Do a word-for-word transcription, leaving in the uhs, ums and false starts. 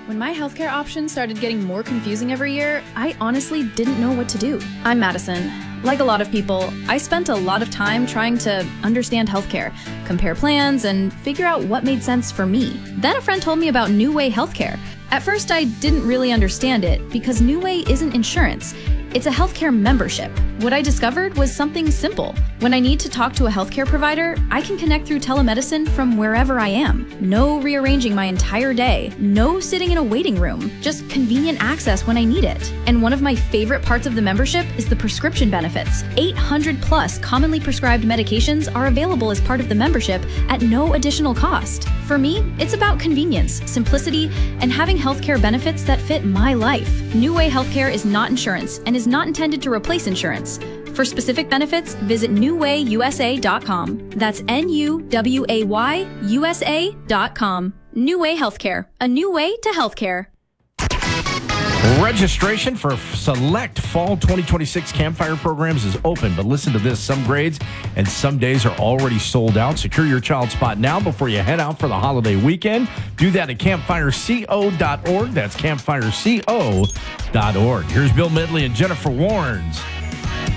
When my healthcare options started getting more confusing every year, I honestly didn't know what to do. I'm Madison. Like a lot of people, I spent a lot of time trying to understand healthcare, compare plans, and figure out what made sense for me. Then a friend told me about New Way Healthcare. At first, I didn't really understand it because New Way isn't insurance. It's a healthcare membership. What I discovered was something simple. When I need to talk to a healthcare provider, I can connect through telemedicine from wherever I am. No rearranging my entire day. No sitting in a waiting room. Just convenient access when I need it. And one of my favorite parts of the membership is the prescription benefits. eight hundred plus commonly prescribed medications are available as part of the membership at no additional cost. For me, it's about convenience, simplicity, and having healthcare benefits that fit my life. New Way Healthcare is not insurance and is not intended to replace insurance. For specific benefits, visit new way u s a dot com. That's N U W A Y U S A dot com. New Way Healthcare. A new way to healthcare. Registration for select fall twenty twenty-six campfire programs is open, but listen to this. Some grades and some days are already sold out. Secure your child's spot now before you head out for the holiday weekend. Do that at campfire co dot org. That's campfire co dot org. Here's Bill Medley and Jennifer Warnes.